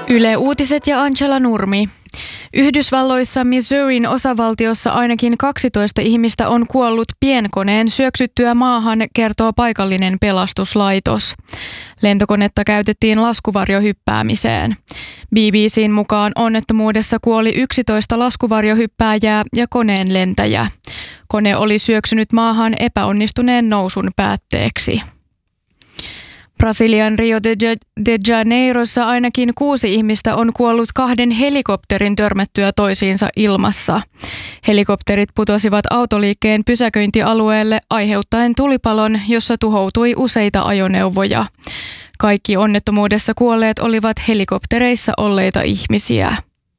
Yle Uutiset ja Angela Nurmi. Yhdysvalloissa Missourin osavaltiossa ainakin 12 ihmistä on kuollut pienkoneen syöksyttyä maahan, kertoo paikallinen pelastuslaitos. Lentokonetta käytettiin laskuvarjohyppäämiseen. BBC:n mukaan onnettomuudessa kuoli 11 laskuvarjohyppääjää ja koneen lentäjä. Kone oli syöksynyt maahan epäonnistuneen nousun päätteeksi. Brasilian Rio de Janeirossa ainakin 6 ihmistä on kuollut 2 helikopterin törmättyä toisiinsa ilmassa. Helikopterit putosivat autoliikkeen pysäköintialueelle aiheuttaen tulipalon, jossa tuhoutui useita ajoneuvoja. Kaikki onnettomuudessa kuolleet olivat helikoptereissa olleita ihmisiä.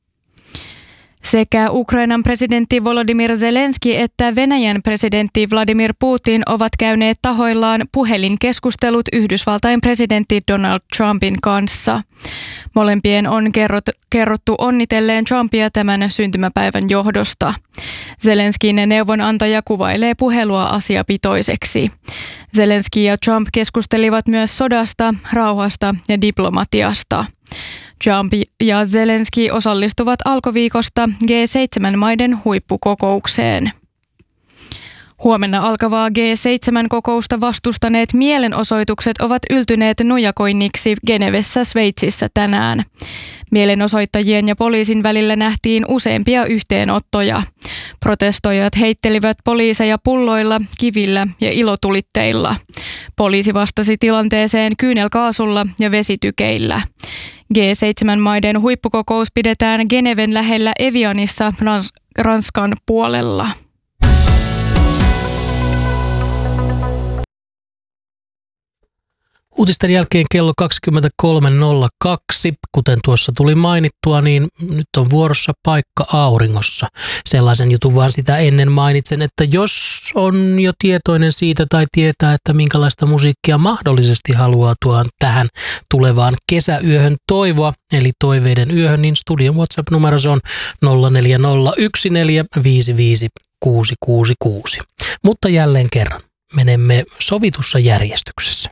Sekä Ukrainan presidentti Volodymyr Zelenski että Venäjän presidentti Vladimir Putin ovat käyneet tahoillaan puhelinkeskustelut Yhdysvaltain presidentti Donald Trumpin kanssa. Molempien on kerrottu onnitelleen Trumpia tämän syntymäpäivän johdosta. Zelenskin neuvonantaja kuvailee puhelua asiapitoiseksi. Zelenski ja Trump keskustelivat myös sodasta, rauhasta ja diplomatiasta. Trump ja Zelenski osallistuvat alkuviikosta G7-maiden huippukokoukseen. Huomenna alkavaa G7-kokousta vastustaneet mielenosoitukset ovat yltyneet nujakoinniksi Genevessä, Sveitsissä tänään. Mielenosoittajien ja poliisin välillä nähtiin useampia yhteenottoja. Protestoijat heittelivät poliiseja pulloilla, kivillä ja ilotulitteilla. Poliisi vastasi tilanteeseen kyynelkaasulla ja vesitykeillä. G7-maiden huippukokous pidetään Geneven lähellä Evianissa Ranskan puolella. Uutisten jälkeen kello 23.02, kuten tuossa tuli mainittua, niin nyt on vuorossa Paikka Auringossa. Sellaisen jutun vaan sitä ennen mainitsen, että jos on jo tietoinen siitä tai tietää, että minkälaista musiikkia mahdollisesti haluaa tuoda tähän tulevaan kesäyöhön toivoa, eli toiveiden yöhön, niin studion WhatsApp-numero on 0401455666. Mutta jälleen kerran menemme sovitussa järjestyksessä.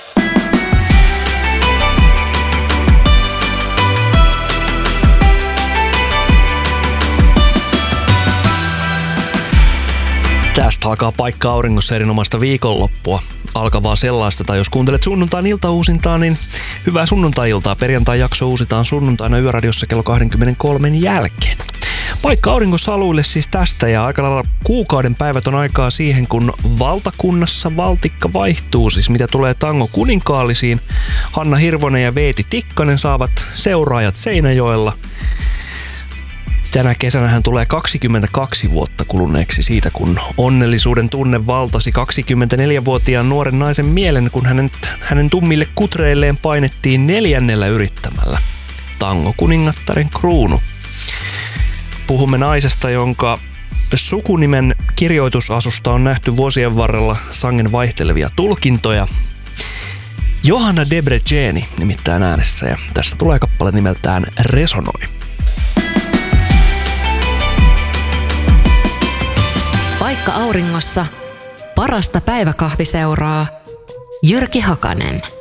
Tästä alkaa Paikka Auringossa erinomaista viikonloppua. Alkavaa sellaista, tai jos kuuntelet sunnuntain iltauusintaa, niin hyvää sunnuntai-iltaa. Perjantai-jakso uusitaan sunnuntaina Yöradiossa kello 23 jälkeen. Paikka Auringossa aluille siis tästä, ja aika lailla kuukauden päivät on aikaa siihen, kun valtakunnassa valtikka vaihtuu. Siis mitä tulee tango kuninkaallisiin, Hanna Hirvonen ja Veeti Tikkanen saavat seuraajat Seinäjoella. Tänä kesänähän tulee 22 vuotta kuluneeksi siitä, kun onnellisuuden tunne valtasi 24-vuotiaan nuoren naisen mielen, kun hänen tummille kutreilleen painettiin 4. yrittämällä tangokuningattaren kruunu. Puhumme naisesta, jonka sukunimen kirjoitusasusta on nähty vuosien varrella sangen vaihtelevia tulkintoja. Johanna Debreceni nimittäin äänessä, ja tässä tulee kappale nimeltään Resonoi. Paikka Auringossa parasta päiväkahviseuraa Jyrki Hakanen.